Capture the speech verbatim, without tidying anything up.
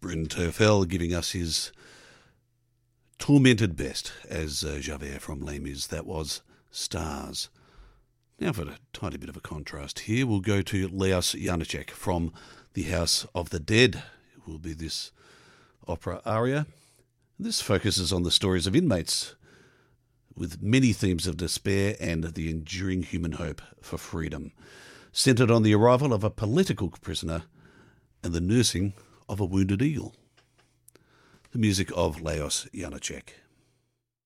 Bryn Terfel giving us his tormented best as uh, Javert from Les Mis. That was Stars. Now for a tiny bit of a contrast here, we'll go to Leos Janáček from The House of the Dead. It will be this opera aria. This focuses on the stories of inmates with many themes of despair and the enduring human hope for freedom, centred on the arrival of a political prisoner and the nursing of a wounded eagle. The music of Leos Janáček.